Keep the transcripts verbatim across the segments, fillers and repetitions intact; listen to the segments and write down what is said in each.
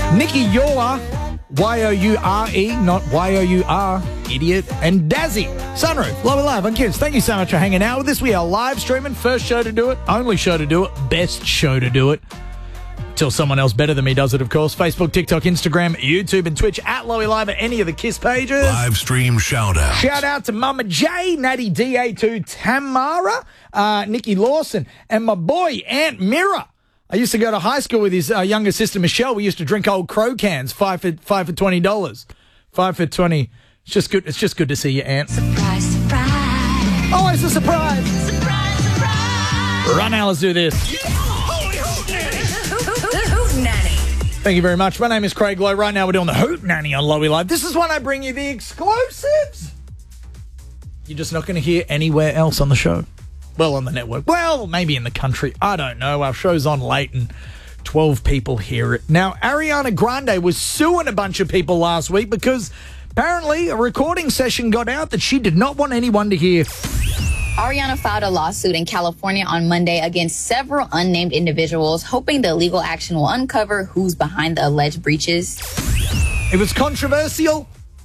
Nikki Youre, Y O U R E, not Y O U R, idiot, and Dazzy. Sunroof, Lower Live on Kids. Thank you so much for hanging out with us. We are live streaming, first show to do it, only show to do it, best show to do it. Till someone else better than me does it, of course. Facebook, TikTok, Instagram, YouTube, and Twitch at Lowy Live at any of the KISS pages. Live stream shout out. Shout out to Mama J, Natty D A two, Tamara, uh, Nikki Lawson, and my boy, Aunt Mira. I used to go to high school with his uh, younger sister, Michelle. We used to drink old Crow cans, five for five for twenty dollars. Five for twenty. It's just good. It's just good to see you, Aunt. Surprise, surprise. Always a surprise. Surprise, surprise. Right now, let's do this. Holy hoot nanny. The hoot nanny. Thank you very much. My name is Craig Lowe. Right now, we're doing the Hoot Nanny on Lowy Live. This is when I bring you the exclusives. You're just not going to hear anywhere else on the show. Well, on the network. Well, maybe in the country. I don't know. Our show's on late and twelve people hear it. Now, Ariana Grande was suing a bunch of people last week because apparently a recording session got out that she did not want anyone to hear. Ariana filed a lawsuit in California on Monday against several unnamed individuals, hoping the legal action will uncover who's behind the alleged breaches. It was controversial.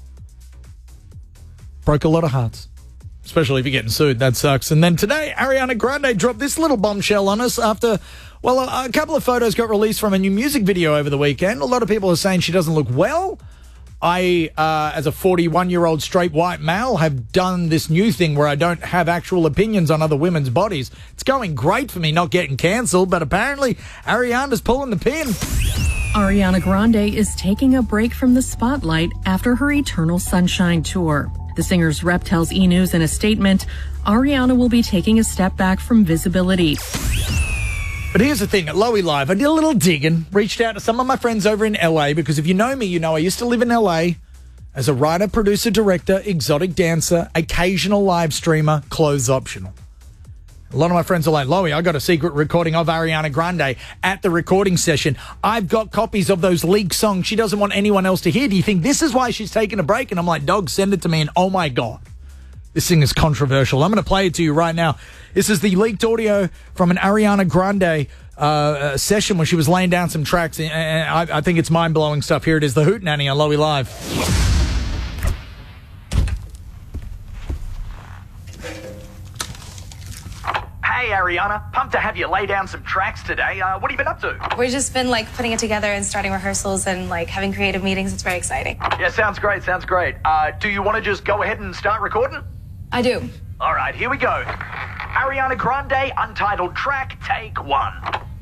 Broke a lot of hearts. Especially if you're getting sued, that sucks. And then today, Ariana Grande dropped this little bombshell on us after, well, a, a couple of photos got released from a new music video over the weekend. A lot of people are saying she doesn't look well. I, uh, as a forty-one-year-old straight white male, have done this new thing where I don't have actual opinions on other women's bodies. It's going great for me not getting cancelled, but apparently Ariana's pulling the pin. Ariana Grande is taking a break from the spotlight after her Eternal Sunshine tour. The singer's rep tells E! News in a statement, Ariana will be taking a step back from visibility. But here's the thing, at Lowy Live, I did a little digging, reached out to some of my friends over in L A, because if you know me, you know I used to live in L A as a writer, producer, director, exotic dancer, occasional live streamer, clothes optional. A lot of my friends are like, Lowy, I got a secret recording of Ariana Grande at the recording session. I've got copies of those leaked songs she doesn't want anyone else to hear. Do you think this is why she's taking a break? And I'm like, dog, send it to me. And oh my God, this thing is controversial. I'm going to play it to you right now. This is the leaked audio from an Ariana Grande uh, session where she was laying down some tracks. And I, I think it's mind-blowing stuff. Here it is, the Hoot Nanny on Lowy Live. Hey, Ariana. Pumped to have you lay down some tracks today. Uh, what have you been up to? We've just been, like, putting it together and starting rehearsals and, like, having creative meetings. It's very exciting. Yeah, sounds great, sounds great. Uh, do you want to just go ahead and start recording? I do. All right, here we go. Ariana Grande, untitled track, take one.